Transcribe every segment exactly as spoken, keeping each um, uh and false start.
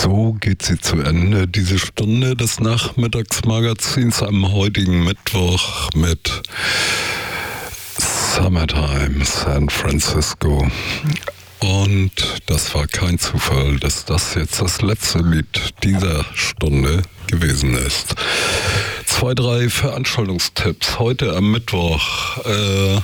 So geht sie zu Ende, diese Stunde des Nachmittagsmagazins am heutigen Mittwoch mit Summertime San Francisco. Und das war kein Zufall, dass das jetzt das letzte Lied dieser Stunde gewesen ist. Zwei, drei Veranstaltungstipps. Heute am Mittwoch, äh,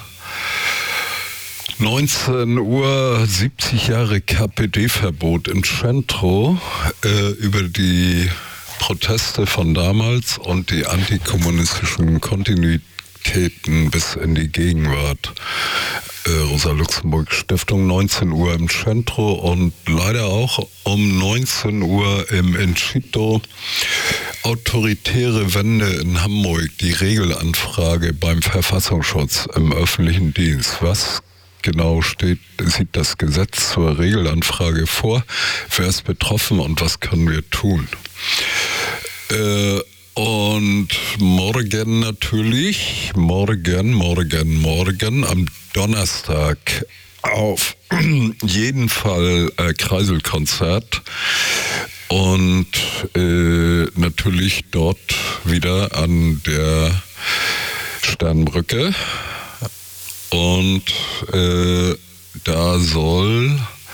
neunzehn Uhr, siebzig Jahre K P D-Verbot im Centro, äh, über die Proteste von damals und die antikommunistischen Kontinuitäten bis in die Gegenwart. Äh, Rosa-Luxemburg-Stiftung, neunzehn Uhr im Centro und leider auch um neunzehn Uhr im Incito. Autoritäre Wende in Hamburg, die Regelanfrage beim Verfassungsschutz im öffentlichen Dienst. Was genau steht, sieht das Gesetz zur Regelanfrage vor? Wer ist betroffen und was können wir tun? Äh, und morgen natürlich, morgen, morgen, morgen, am Donnerstag auf jeden Fall äh, Kreiselkonzert und äh, natürlich dort wieder an der Sternbrücke. Und äh, da soll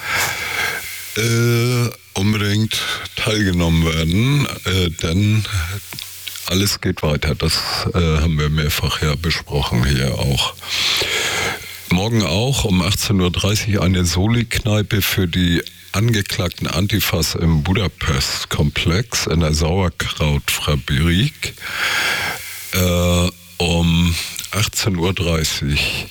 äh, unbedingt teilgenommen werden, äh, denn alles geht weiter. Das äh, haben wir mehrfach ja besprochen hier auch. Morgen auch um achtzehn Uhr dreißig eine Soli-Kneipe für die angeklagten Antifas im Budapest-Komplex in der Sauerkrautfabrik äh, um achtzehn Uhr dreißig.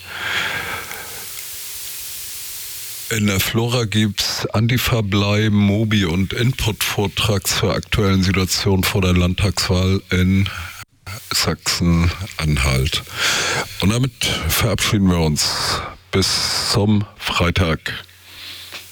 In der Flora gibt es Antifa-Blei, Mobi und Input-Vortrag zur aktuellen Situation vor der Landtagswahl in Sachsen-Anhalt. Und damit verabschieden wir uns bis zum Freitag.